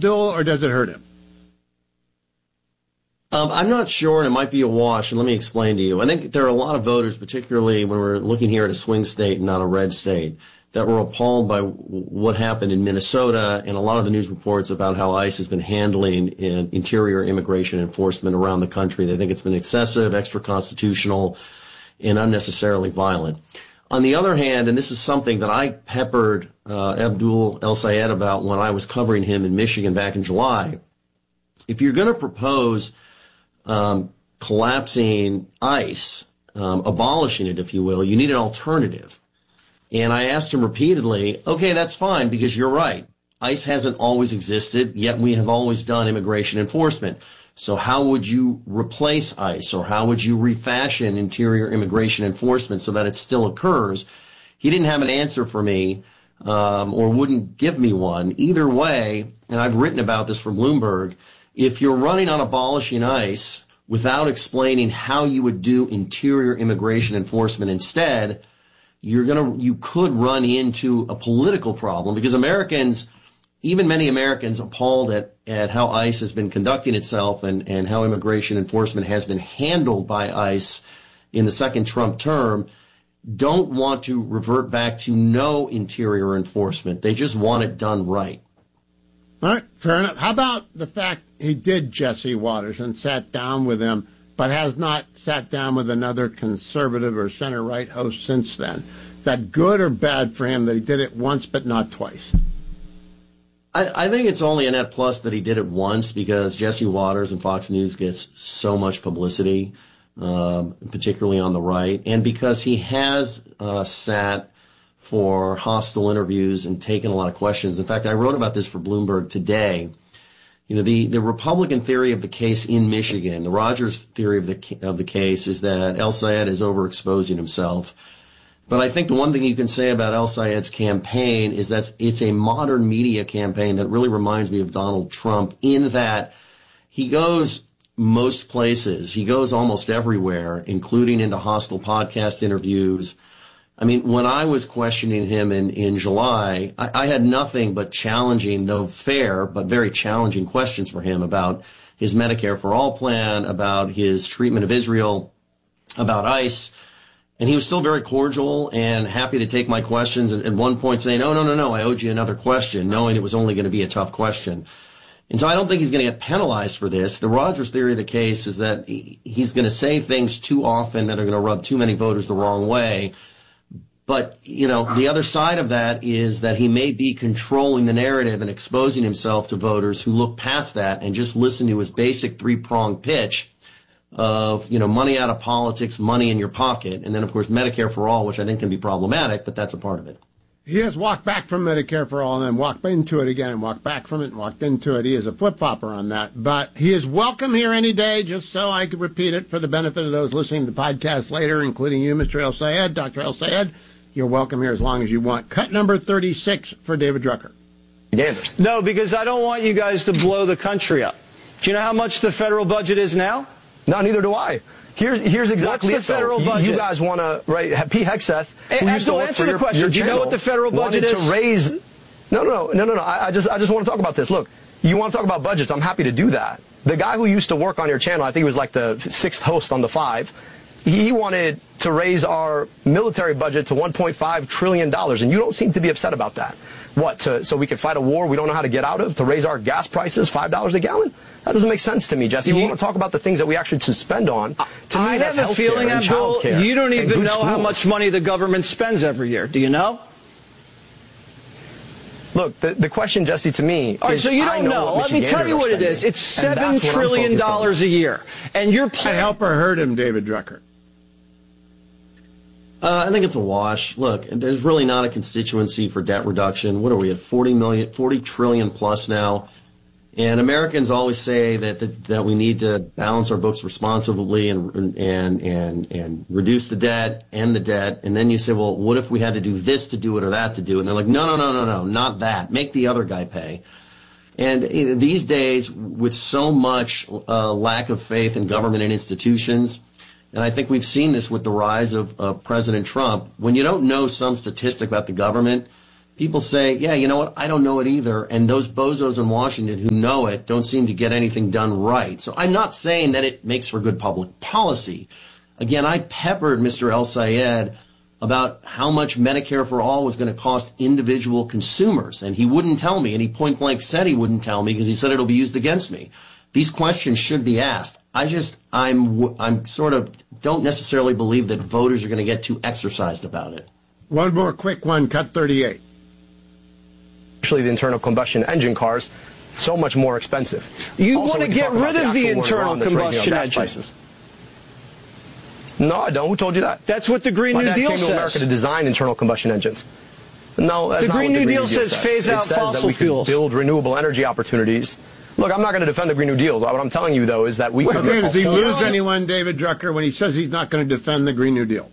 Abdul, or does it hurt him? I'm not sure, and it might be a wash, and let me explain to you. I think there are a lot of voters, particularly when we're looking here at a swing state and not a red state, that were appalled by what happened in Minnesota and a lot of the news reports about how ICE has been handling interior immigration enforcement around the country. They think it's been excessive, extra-constitutional, and unnecessarily violent. On the other hand, and this is something that I peppered Abdul El-Sayed about when I was covering him in Michigan back in July, if you're going to propose collapsing ICE, abolishing it, if you will, you need an alternative. And I asked him repeatedly, okay, that's fine, because you're right. ICE hasn't always existed, yet we have always done immigration enforcement. So how would you replace ICE, or how would you refashion interior immigration enforcement so that it still occurs? He didn't have an answer for me, or wouldn't give me one. Either way, and I've written about this for Bloomberg, if you're running on abolishing ICE without explaining how you would do interior immigration enforcement instead, you could run into a political problem, because Americans, even many Americans, appalled at how ICE has been conducting itself and how immigration enforcement has been handled by ICE in the second Trump term, don't want to revert back to no interior enforcement. They just want it done right. All right, fair enough. How about the fact he did Jesse Waters and sat down with him, but has not sat down with another conservative or center-right host since then? Is that good or bad for him that he did it once but not twice? I think it's only a net plus that he did it once, because Jesse Waters and Fox News gets so much publicity, particularly on the right, and because he has sat for hostile interviews and taken a lot of questions. In fact, I wrote about this for Bloomberg today. You know, the Republican theory of the case in Michigan, the Rogers theory of the case, is that El-Sayed is overexposing himself. But I think the one thing you can say about El-Sayed's campaign is that it's a modern media campaign that really reminds me of Donald Trump, in that he goes most places. He goes almost everywhere, including into hostile podcast interviews. I mean, when I was questioning him in July, I had nothing but challenging, though fair, but very challenging questions for him about his Medicare for All plan, about his treatment of Israel, about ICE. And he was still very cordial and happy to take my questions, and at one point saying, oh, no, I owed you another question, knowing it was only going to be a tough question. And so I don't think he's going to get penalized for this. The Rogers theory of the case is that he's going to say things too often that are going to rub too many voters the wrong way. But, you know, the other side of that is that he may be controlling the narrative and exposing himself to voters who look past that and just listen to his basic three-pronged pitch of, you know, money out of politics, money in your pocket, and then, of course, Medicare for All, which I think can be problematic, but that's a part of it. He has walked back from Medicare for All and then walked into it again and walked back from it and walked into it. He is a flip-flopper on that. But he is welcome here any day, just so I could repeat it for the benefit of those listening to the podcast later, including you, Mr. El-Sayed, Dr. El-Sayed. You're welcome here as long as you want. Cut number 36 for David Drucker. Anders. No, because I don't want you guys to blow the country up. Do you know how much the federal budget is now? No, neither do I. Here's exactly What's the federal budget? You guys want to, right? Pete Hegseth, who used to work for your question. Do you know what the federal budget is? To raise. No. I just want to talk about this. Look, you want to talk about budgets? I'm happy to do that. The guy who used to work on your channel, I think he was like the 6th host on the 5. He wanted to raise our military budget to $1.5 trillion, and you don't seem to be upset about that. What, so we could fight a war we don't know how to get out of, to raise our gas prices $5 a gallon? That doesn't make sense to me, Jesse. We want to talk about the things that we actually should spend on. To me, that's I have a feeling, Abdul, you don't even know how much money the government spends every year. Do you know? Look, the question, Jesse, to me all right, is, so you don't know. Let me tell you what it is. It's $7 trillion a year. And you're playing. Help or hurt him, David Drucker. I think it's a wash. Look, there's really not a constituency for debt reduction. What are we at? 40 trillion plus now. And Americans always say that we need to balance our books responsibly and reduce the debt, end the debt. And then you say, well, what if we had to do this to do it or that to do it? And they're like, no, not that. Make the other guy pay. And these days, with so much lack of faith in government and institutions, and I think we've seen this with the rise of President Trump, when you don't know some statistic about the government, people say, yeah, you know what, I don't know it either, and those bozos in Washington who know it don't seem to get anything done right. So I'm not saying that it makes for good public policy. Again, I peppered Mr. El Sayed about how much Medicare for All was going to cost individual consumers, and he wouldn't tell me, and he point blank said he wouldn't tell me because he said it'll be used against me. These questions should be asked. I'm sort of don't necessarily believe that voters are going to get too exercised about it. One more quick one, cut 38. Especially the internal combustion engine cars, so much more expensive. You Also, want to we can get talk about rid the of the actual war in internal Iran that's raising our combustion gas engine. prices. No, I don't. Who told you that? That's what the Green My New dad Deal came to America says. to design internal combustion engines. No, that's The not Green what New Deal says phase out It says fossil that we fuels. could build renewable energy opportunities. Look, I'm not going to defend the Green New Deal. What I'm telling you, though, is that we could... Okay, does he lose anyone, David Drucker, when he says he's not going to defend the Green New Deal?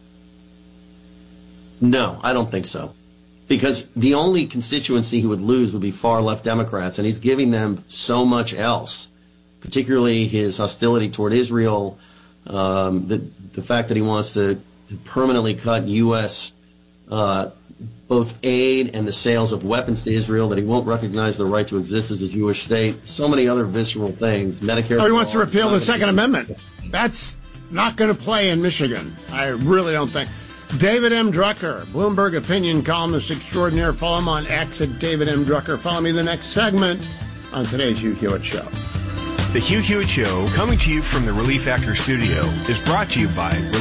No, I don't think so. Because the only constituency he would lose would be far-left Democrats, and he's giving them so much else, particularly his hostility toward Israel, the fact that he wants to permanently cut U.S. Both aid and the sales of weapons to Israel, that he won't recognize the right to exist as a Jewish state, so many other visceral things. Medicare. Oh, he wants to repeal the Second Amendment. That's not going to play in Michigan. I really don't think. David M. Drucker, Bloomberg opinion columnist extraordinaire. Follow him on X at David M. Drucker. Follow me the next segment on today's Hugh Hewitt Show. The Hugh Hewitt Show, coming to you from the Relief Factor studio, is brought to you by